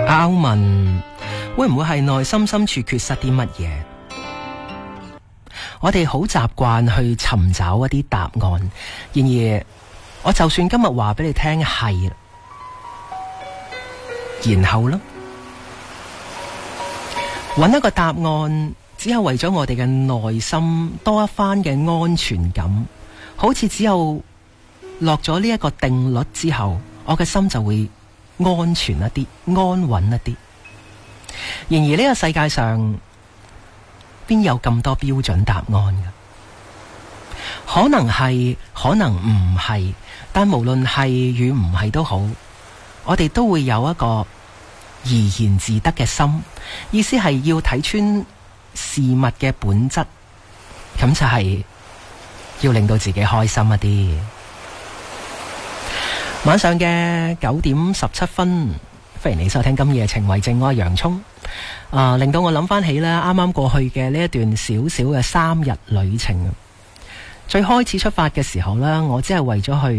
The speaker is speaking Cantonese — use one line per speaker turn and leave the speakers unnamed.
阿歐文會唔會係內心深處缺失啲乜嘢？我哋好習慣去尋找一啲答案，然而我就算今日話俾你聽係，然後呢，揾一個答案只係為咗我哋嘅內心多一番嘅安全感，好似只有落咗呢一個定律之後，我嘅心就會安全一啲，安穩一啲。然而呢個世界上邊有咁多標準答案㗎？可能係，可能唔係，但無論係與唔係都好，我哋都會有一個怡然自得嘅心，意思係要睇穿事物嘅本質，咁就係要令到自己開心一啲。晚上嘅9:17，歡迎你收聽今夜情為證，我係洋蔥。令到我諗翻起咧，啱啱過去嘅呢一段小小嘅3日旅程。最開始出發嘅時候咧，我只係為咗去